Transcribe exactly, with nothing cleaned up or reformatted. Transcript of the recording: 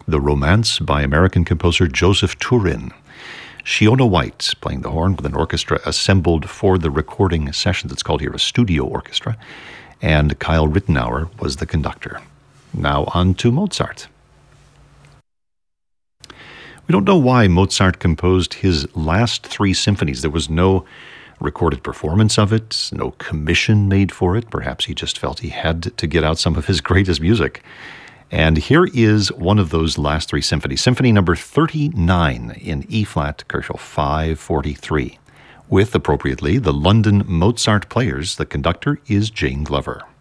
The Romance by American composer Joseph Turin. Shiona White playing the horn with an orchestra assembled for the recording sessions. It's called here a studio orchestra. And Kyle Rittenauer was the conductor. Now on to Mozart. We don't know why Mozart composed his last three symphonies. There was no recorded performance of it, no commission made for it. Perhaps he just felt he had to get out some of his greatest music. And here is one of those last three symphonies, Symphony number thirty-nine in E-flat, Kochel five forty-three, with, appropriately, the London Mozart Players. The conductor is Jane Glover.